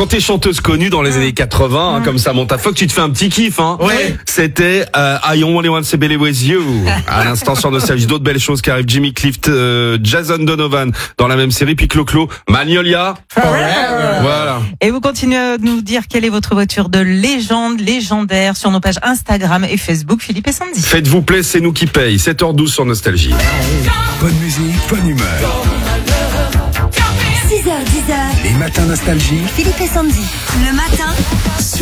quand t'es chanteuse connue dans les années 80, comme Samantha Fox, tu te fais un petit kiff, hein. Ouais. C'était I Only Want to Be With You. À l'instant sur Nostalgie, d'autres belles choses qui arrivent. Jimmy Clift, Jason Donovan dans la même série, puis Clo-Clo, Magnolia. Voilà. Et vous continuez à nous dire quelle est votre voiture de légende, légendaire, sur nos pages Instagram et Facebook, Philippe et Sandy. Faites-vous plaisir, c'est nous qui paye. 7h12 sur Nostalgie. Bonne musique, bonne humeur. 6h, 10h. Les matins Nostalgie. Philippe et Sandy. Le matin.